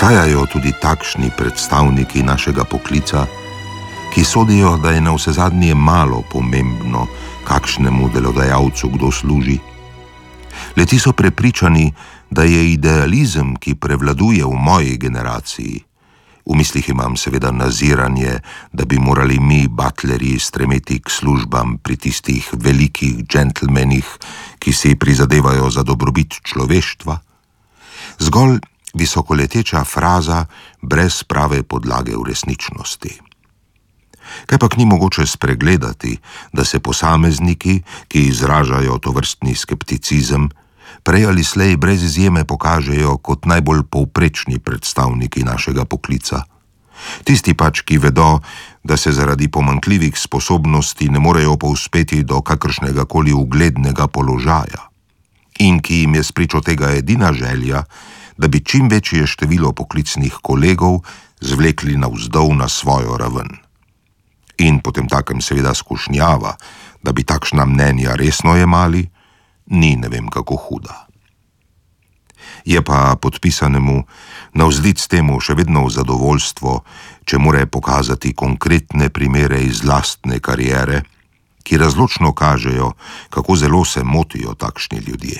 Obstajajo tudi takšni predstavniki našega poklica, ki sodijo, da je navsezadnje malo pomembno, kakšnemu delodajalcu kdo služi. Le-ti so prepričani, da je idealizem, ki prevladuje v moji generaciji, v mislih imam seveda naziranje, da bi morali mi, butlerji, stremeti k službam pri tistih velikih džentlmenih, ki si prizadevajo za dobrobit človeštva, zgolj visokoleteča fraza brez prave podlage v resničnosti. Kaj pa ni mogoče spregledati, da se posamezniki, ki izražajo tovrstni skepticizem, prej ali slej brez izjeme pokažejo kot najbolj povprečni predstavniki našega poklica. Tisti pač, ki vedo, da se zaradi pomanjkljivih sposobnosti ne morejo povzpeti do kakršnega koli uglednega položaja in ki jim je spričo tega edina želja, da bi čim večje število poklicnih kolegov zvlekli navzdol na svojo raven. In potem takem seveda skušnjava, da bi takšna mnenja resno jemali, ni ne vem kako huda. Je pa podpisanemu navzlic temu še vedno v zadovoljstvo, če more pokazati konkretne primere iz lastne kariere, ki razločno kažejo, kako zelo se motijo takšni ljudje.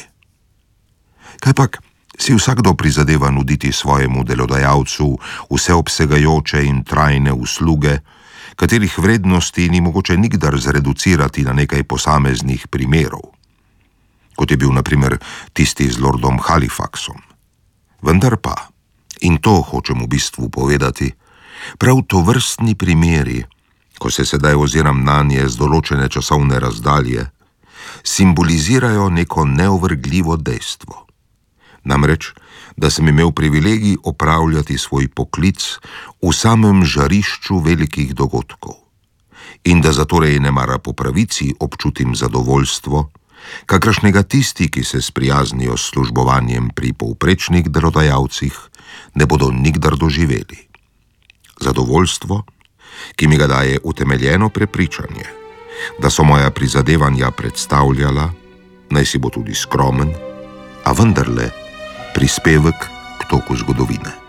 Kajpak si vsakdo prizadeva nuditi svojemu delodajalcu vseobsegajoče in trajne usluge, katerih vrednosti ni mogoče nikdar zreducirati na nekaj posameznih primerov, kot je bil na primer tisti z lordom Halifaxom. Vendar pa, in to hočem v bistvu povedati, prav tovrstni primeri, ko se sedaj oziram nanje z določene časovne razdalje, simbolizirajo neko neovrgljivo dejstvo. Namreč, da sem imel privilegij opravljati svoj poklic v samem žarišču velikih dogodkov in da zatorej nemara po pravici občutim zadovoljstvo, kakršnega tisti, ki se sprijaznijo s službovanjem pri povprečnih delodajalcih, ne bodo nikdar doživeli. Zadovoljstvo, ki mi ga daje utemeljeno prepričanje, da so moja prizadevanja predstavljala, naj si bo tudi skromen, a vendarle prispevek k toku zgodovine.